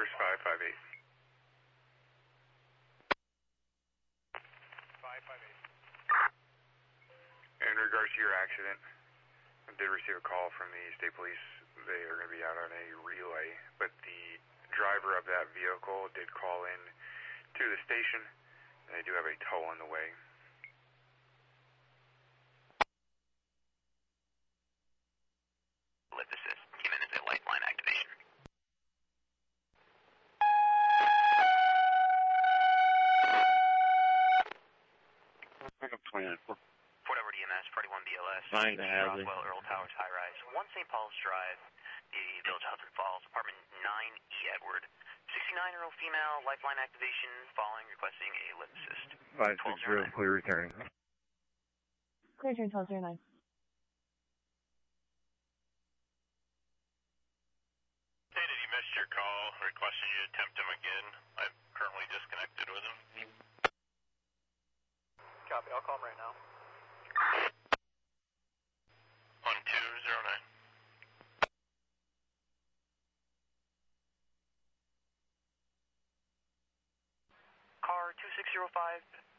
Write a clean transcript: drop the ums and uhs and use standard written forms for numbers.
First 558. 558. In regards to your accident, I did receive a call from the state police. They are going to be out on a relay, but the driver of that vehicle did call in to the station, and they do have a tow on the way. Lift assist came in as a lifeline activation. Pick up 29. Fort Edward EMS, 41 BLS. Fine to have it. Roswell, Earl Towers, high rise. 1 St. Paul's Drive, the Village of Hudson Falls, apartment 9E Edward. 69-year-old female, lifeline activation, following requesting a lift assist. 560, clear return. Clear turn 1209. Stated he missed your call, requesting you attempt him again. I'm currently disconnected with him. Copy, I'll call him right now. 1209. Car 2605,